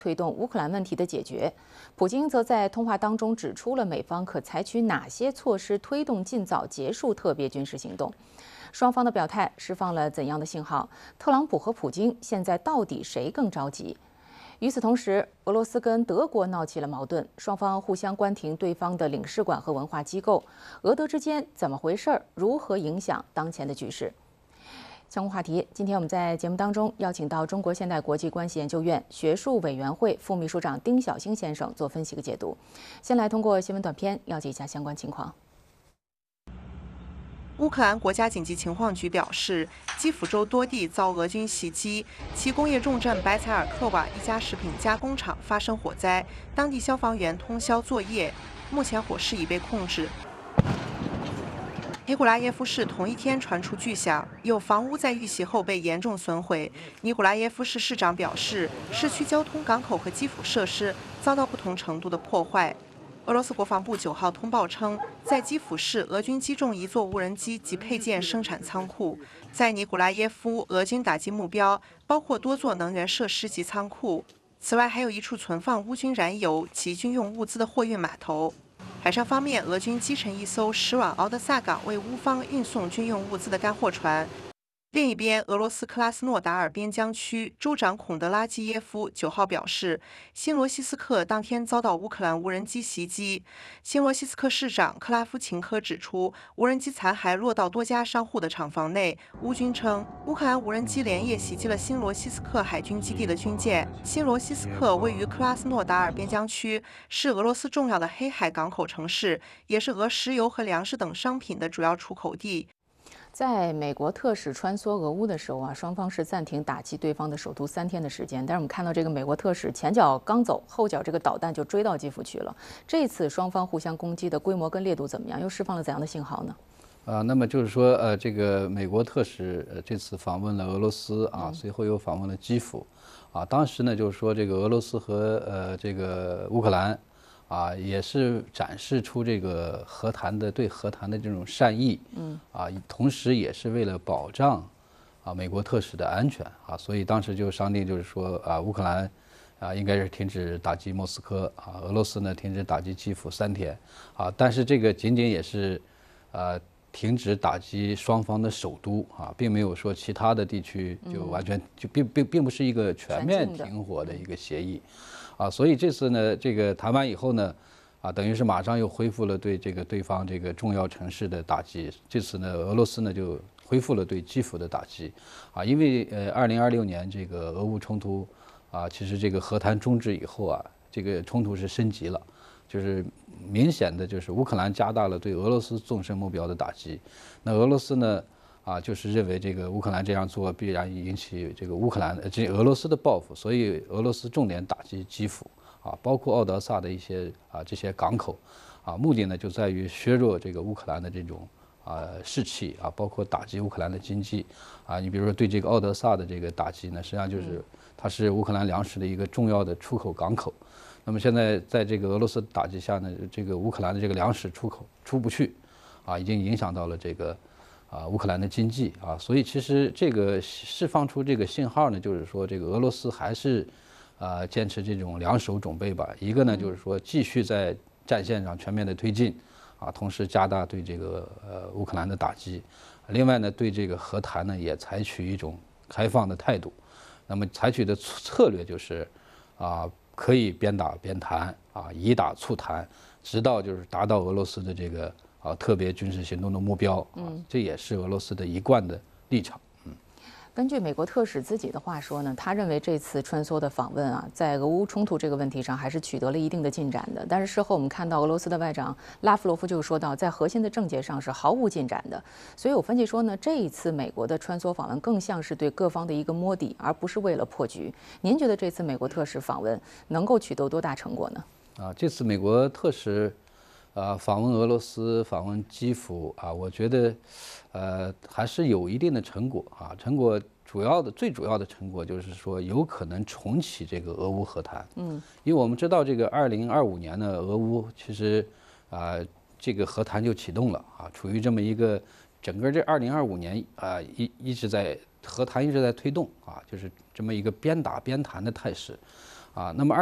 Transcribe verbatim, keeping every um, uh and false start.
推动乌克兰问题的解决。普京则在通话当中指出了美方可采取哪些措施推动尽早结束特别军事行动。双方的表态释放了怎样的信号？特朗普和普京现在到底谁更着急？与此同时，俄罗斯跟德国闹起了矛盾，双方互相关停对方的领事馆和文化机构。俄德之间怎么回事？如何影响当前的局势？相关话题，今天我们在节目当中邀请到中国现代国际关系研究院学术委员会副秘书长丁晓星先生做分析和解读。先来通过新闻短片了解一下相关情况。 乌克兰国家紧急情况局表示，基辅州多地遭俄军袭击，其工业重镇白采尔克瓦一家食品加工厂发生火灾，当地消防员通宵作业，目前火势已被控制。尼古拉耶夫市同一天传出巨响，有房屋在遇袭后被严重损毁。尼古拉耶夫市市长表示，市区交通、港口和基辅设施遭到不同程度的破坏。俄罗斯国防部九号通报称，在基辅市，俄军击中一座无人机及配件生产仓库；在尼古拉耶夫，俄军打击目标包括多座能源设施及仓库。此外，还有一处存放乌军燃油及军用物资的货运码头。海上方面，俄军击沉一艘驶往敖德萨港为乌方运送军用物资的干货船。另一边，俄罗斯克拉斯诺达尔边疆区州长孔德拉基耶夫九号表示，新罗西斯克当天遭到乌克兰无人机袭击。新罗西斯克市长克拉夫琴科指出，无人机残骸落到多家商户的厂房内。乌军称，乌克兰无人机连夜袭击了新罗西斯克海军基地的军舰。新罗西斯克位于克拉斯诺达尔边疆区，是俄罗斯重要的黑海港口城市，也是俄石油和粮食等商品的主要出口地。 在美国特使穿梭俄乌的时候啊，双方是暂停打击对方的首都三天的时间。但是我们看到这个美国特使前脚刚走，后脚这个导弹就追到基辅去了。这次双方互相攻击的规模跟烈度怎么样？又释放了怎样的信号呢？ 啊，那么就是说，呃，这个美国特使呃这次访问了俄罗斯啊，随后又访问了基辅，啊，当时呢就是说这个俄罗斯和呃这个乌克兰。啊，也是展示出这个和谈的对和谈的这种善意，嗯，啊，同时也是为了保障啊美国特使的安全啊，所以当时就商定，就是说啊，乌克兰啊应该是停止打击莫斯科啊，俄罗斯呢停止打击基辅三天啊，但是这个仅仅也是呃停止打击双方的首都啊，并没有说其他的地区就完全就并并并不是一个全面停火的一个协议。啊，所以这次呢，这个谈完以后呢，啊，等于是马上又恢复了对这个对方这个重要城市的打击。这次呢，俄罗斯呢就恢复了对基辅的打击，啊，因为呃，二零二六年这个俄乌冲突，啊，其实这个和谈终止以后啊，这个冲突是升级了，就是明显的就是乌克兰加大了对俄罗斯纵深目标的打击，那俄罗斯呢？啊，就是认为这个乌克兰这样做必然引起这个乌克兰呃这俄罗斯的报复，所以俄罗斯重点打击基辅啊，包括奥德萨的一些啊这些港口，啊，目的呢就在于削弱这个乌克兰的这种啊士气啊，包括打击乌克兰的经济啊。你比如说对这个奥德萨的这个打击呢，实际上就是它是乌克兰粮食的一个重要的出口港口。那么现在在这个俄罗斯打击下呢，这个乌克兰的这个粮食出口出不去，啊，已经影响到了这个。啊，乌克兰的经济啊，所以其实这个释放出这个信号呢，就是说这个俄罗斯还是，啊，坚持这种两手准备吧。一个呢，就是说继续在战线上全面的推进，啊，同时加大对这个呃乌克兰的打击。另外呢，对这个和谈呢也采取一种开放的态度。那么采取的策略就是，啊，可以边打边谈，啊，以打促谈，直到就是达到俄罗斯的这个。啊，特别军事行动的目标啊，这也是俄罗斯的一贯的立场。嗯， 根据美国特使自己的话说呢，他认为这次穿梭的访问啊，在俄乌冲突这个问题上还是取得了一定的进展的。但是事后我们看到俄罗斯的外长拉夫罗夫就说到，在核心的症结上是毫无进展的。所以我分析说呢，这一次美国的穿梭访问更像是对各方的一个摸底，而不是为了破局。您觉得这次美国特使访问能够取得多大成果呢？ 啊，这次美国特使。呃，访问俄罗斯，访问基辅啊，我觉得，呃，还是有一定的成果啊。成果主要的、最主要的成果就是说，有可能重启这个俄乌和谈。嗯，因为我们知道，这个二零二五年呢，俄乌其实啊、呃，这个和谈就启动了啊，处于这么一个整个这二零二五年啊，一一直在和谈一直在推动啊，就是这么一个边打边谈的态势。 啊，那么二。